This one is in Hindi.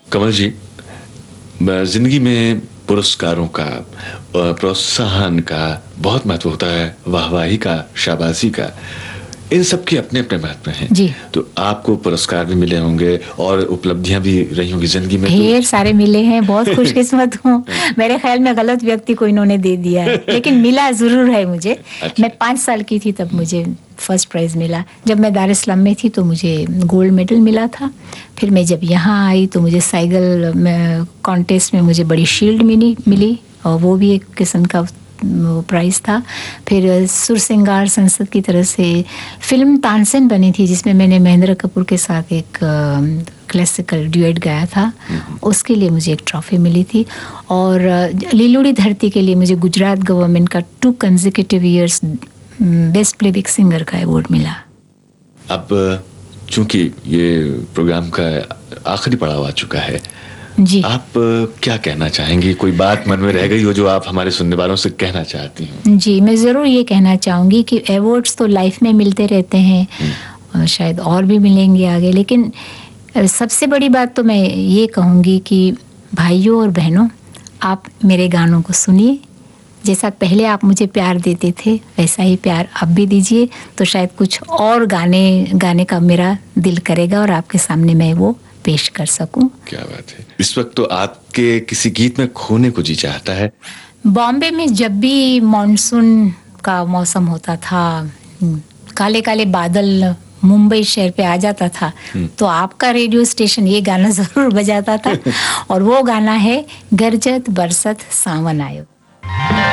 कमल जी, जिंदगी में पुरस्कारों का, प्रोत्साहन का बहुत महत्व होता है, वाहवाही का, शाबाशी का। इन सब के अपने अपने महत्व हैं। जी। तो आपको पुरस्कार भी मिले होंगे और उपलब्धियां भी रही होंगी जिंदगी में। ढेर सारे मिले हैं, बहुत खुशकिस्मत हूँ। मेरे ख्याल में गलत व्यक्ति को इन्होंने दे दिया है, लेकिन मिला जरूर है मुझे। अच्छा। मैं 5 साल की थी तब मुझे फर्स्ट प्राइज मिला। जब मैं दार इस्लाम में थी तो मुझे गोल्ड मेडल मिला था। फिर मैं जब यहाँ आई तो मुझे साइकिल में कॉन्टेस्ट में मुझे बड़ी शील्ड मिली और वो भी एक किस्म का प्राइज़ था। फिर सुर सिंगार संसद की तरफ से फिल्म तानसेन बनी थी, जिसमें मैंने महेंद्र कपूर के साथ एक क्लासिकल ड्यूएट गाया था। उसके लिए मुझे एक ट्रॉफी मिली थी। और लीलोड़ी धरती के लिए मुझे गुजरात गवर्नमेंट का 2 consecutive years best playback singer का अवार्ड मिला। अब चूंकि ये प्रोग्राम का आखिरी पड़ाव आ चुका है, जी, आप क्या कहना चाहेंगी? कोई बात मन में रह गई हो जो आप हमारे सुनने वालों से कहना चाहती हैं? जी, मैं ज़रूर ये कहना चाहूँगी कि अवार्ड्स तो लाइफ में मिलते रहते हैं और शायद और भी मिलेंगे आगे, लेकिन सबसे बड़ी बात तो मैं ये कहूँगी कि भाइयों और बहनों, आप मेरे गानों को सुनिए। जैसा पहले आप मुझे प्यार देते थे वैसा ही प्यार अब भी दीजिए, तो शायद कुछ और गाने का मेरा दिल करेगा और आपके सामने मैं वो पेश कर सकूं। क्या बात है। इस वक्त तो आपके किसी गीत में खोने को जी चाहता है। बॉम्बे में जब भी मॉनसून का मौसम होता था, काले काले बादल मुंबई शहर पे आ जाता था, तो आपका रेडियो स्टेशन ये गाना जरूर बजाता था और वो गाना है गरजत बरसत सावन आयो।